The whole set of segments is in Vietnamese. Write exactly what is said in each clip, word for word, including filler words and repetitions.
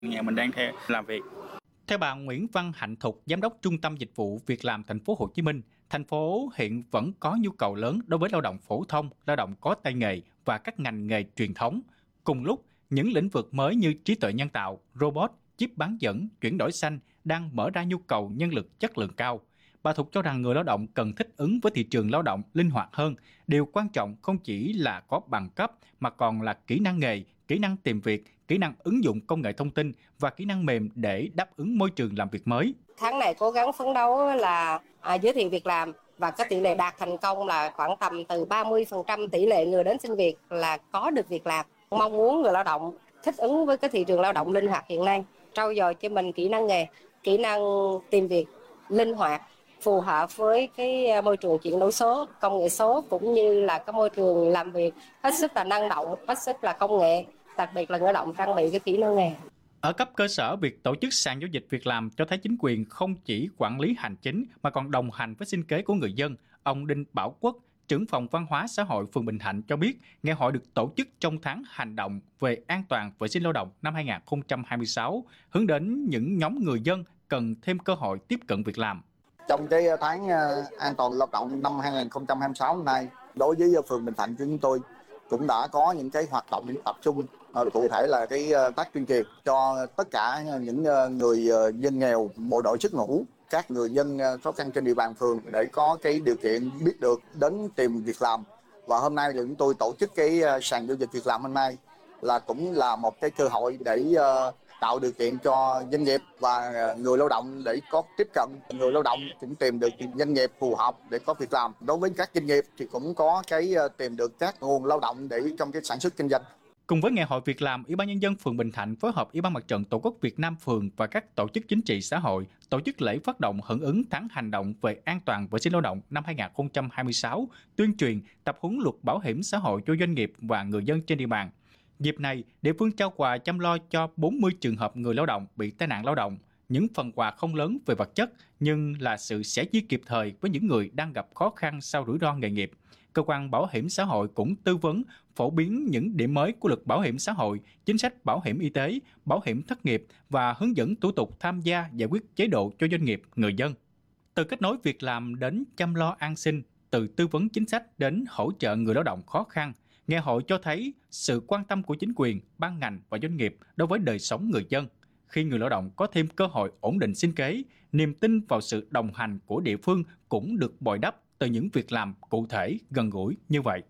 nhà mình đang theo làm việc. Theo bà Nguyễn Văn Hạnh Thục, Giám đốc Trung tâm Dịch vụ Việc làm Thành phố Hồ Chí Minh, thành phố hiện vẫn có nhu cầu lớn đối với lao động phổ thông, lao động có tay nghề và các ngành nghề truyền thống. Cùng lúc, những lĩnh vực mới như trí tuệ nhân tạo, robot, chip bán dẫn, chuyển đổi xanh đang mở ra nhu cầu nhân lực chất lượng cao. Bà Thục cho rằng người lao động cần thích ứng với thị trường lao động linh hoạt hơn. Điều quan trọng không chỉ là có bằng cấp mà còn là kỹ năng nghề, kỹ năng tìm việc, kỹ năng ứng dụng công nghệ thông tin và kỹ năng mềm để đáp ứng môi trường làm việc mới. Tháng này cố gắng phấn đấu là à, giới thiệu việc làm và có tỷ lệ đạt thành công là khoảng tầm từ ba mươi phần trăm tỷ lệ người đến xin việc là có được việc làm. Mong muốn người lao động thích ứng với cái thị trường lao động linh hoạt hiện nay, trau dồi cho mình kỹ năng nghề, kỹ năng tìm việc linh hoạt, phù hợp với cái môi trường chuyển đổi số, công nghệ số cũng như là cái môi trường làm việc hết sức là năng động, hết sức là công nghệ, đặc biệt là người lao động trang bị cái kỹ năng nghề. Ở cấp cơ sở, việc tổ chức sàn giao dịch việc làm cho thấy chính quyền không chỉ quản lý hành chính mà còn đồng hành với sinh kế của người dân. Ông Đinh Bảo Quốc, trưởng phòng văn hóa xã hội phường Bình Thạnh cho biết, ngày hội được tổ chức trong tháng hành động về an toàn vệ sinh lao động năm hai không hai sáu, hướng đến những nhóm người dân cần thêm cơ hội tiếp cận việc làm. Trong cái tháng an toàn lao động năm hai không hai sáu năm nay, đối với phường Bình Thạnh của chúng tôi cũng đã có những cái hoạt động tập trung, cụ thể là cái tác tuyên truyền cho tất cả những người dân nghèo, bộ đội xuất ngũ, các người dân khó khăn trên địa bàn phường để có cái điều kiện biết được đến tìm việc làm. Và hôm nay thì chúng tôi tổ chức cái sàn giao dịch việc làm hôm nay là cũng là một cái cơ hội để tạo điều kiện cho doanh nghiệp và người lao động để có tiếp cận. Người lao động cũng tìm được doanh nghiệp phù hợp để có việc làm. Đối với các doanh nghiệp thì cũng có cái tìm được các nguồn lao động để trong cái sản xuất kinh doanh. Cùng với ngày hội việc làm, Ủy ban Nhân dân phường Bình Thạnh phối hợp Ủy ban Mặt trận Tổ quốc Việt Nam phường và các tổ chức chính trị xã hội tổ chức lễ phát động hưởng ứng tháng hành động về an toàn vệ sinh lao động năm hai không hai sáu, tuyên truyền, tập huấn luật bảo hiểm xã hội cho doanh nghiệp và người dân trên địa bàn. Dịp này, địa phương trao quà chăm lo cho bốn mươi trường hợp người lao động bị tai nạn lao động. Những phần quà không lớn về vật chất nhưng là sự sẻ chia kịp thời với những người đang gặp khó khăn sau rủi ro nghề nghiệp. Cơ quan Bảo hiểm xã hội cũng tư vấn, phổ biến những điểm mới của luật bảo hiểm xã hội, chính sách bảo hiểm y tế, bảo hiểm thất nghiệp và hướng dẫn thủ tục tham gia giải quyết chế độ cho doanh nghiệp, người dân. Từ kết nối việc làm đến chăm lo an sinh, từ tư vấn chính sách đến hỗ trợ người lao động khó khăn, ngày hội cho thấy sự quan tâm của chính quyền, ban ngành và doanh nghiệp đối với đời sống người dân. Khi người lao động có thêm cơ hội ổn định sinh kế, niềm tin vào sự đồng hành của địa phương cũng được bồi đắp từ những việc làm cụ thể, gần gũi như vậy.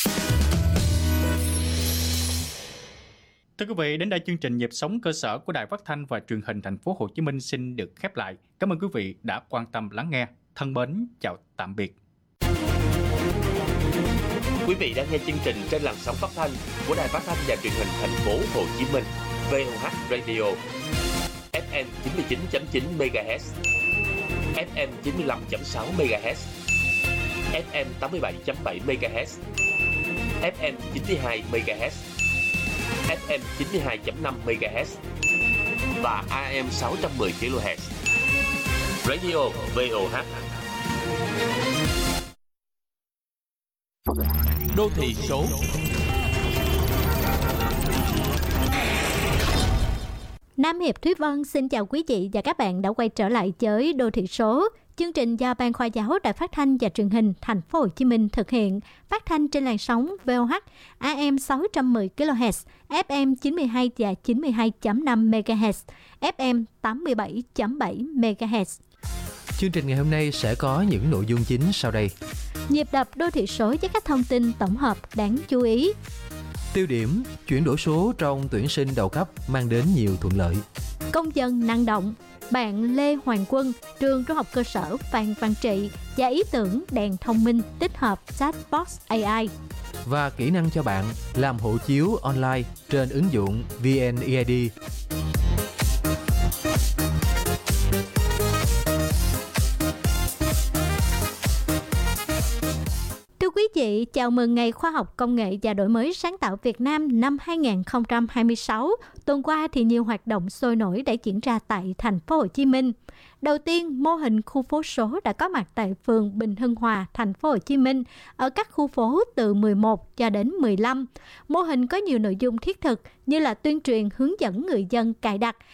Thưa quý vị, đến đây chương trình Nhịp sống cơ sở của Đài Phát thanh và Truyền hình Thành phố Hồ Chí Minh xin được khép lại. Cảm ơn quý vị đã quan tâm lắng nghe. Thân mến, chào tạm biệt. Quý vị đang nghe chương trình trên làn sóng phát thanh của Đài Phát thanh và Truyền hình Thành phố Hồ Chí Minh, vê o hát Radio, ép em chín mươi chín chấm chín MHz, ép em chín mươi lăm chấm sáu MHz, ép em tám mươi bảy chấm bảy MHz, ép em chín mươi hai MHz, ép em chín mươi hai chấm năm MHz và a em sáu trăm mười kHz. Radio vê o hát. Đô thị số. Nam Hiệp Thúy Vân xin chào quý vị và các bạn đã quay trở lại với Đô thị số, chương trình do Ban Khoa giáo Đài Phát thanh và Truyền hình Thành phố Hồ Chí Minh thực hiện, phát thanh trên làn sóng vê o hát a em sáu trăm mười kHz, ép em chín mươi hai và chín mươi hai chấm năm MHz, ép em tám mươi bảy chấm bảy MHz. Chương trình ngày hôm nay sẽ có những nội dung chính sau đây. Nhịp đập đô thị số với các thông tin tổng hợp đáng chú ý. Tiêu điểm, chuyển đổi số trong tuyển sinh đầu cấp mang đến nhiều thuận lợi. Công dân năng động, bạn Lê Hoàng Quân, trường trung học cơ sở Phan Văn Trị và ý tưởng đèn thông minh tích hợp chatbot a i. Và kỹ năng cho bạn làm hộ chiếu online trên ứng dụng vê en e i đê. Thưa quý vị, vị, chào mừng Ngày Khoa học Công nghệ và Đổi mới sáng tạo Việt Nam năm hai không hai sáu. Tuần qua thì nhiều hoạt động sôi nổi đã diễn ra tại thành phố Hồ Chí Minh. Đầu tiên, mô hình khu phố số đã có mặt tại phường Bình Hưng Hòa, thành phố Hồ Chí Minh ở các khu phố từ mười một cho đến mười lăm. Mô hình có nhiều nội dung thiết thực như là tuyên truyền hướng dẫn người dân cài đặt